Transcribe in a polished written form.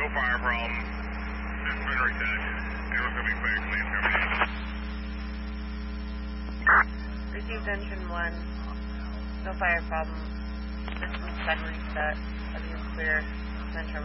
fire problem. It's been reset. Everyone's going to be clear. Please come in. Received engine 1. No fire problem. System's been reset. Everything's clear. Center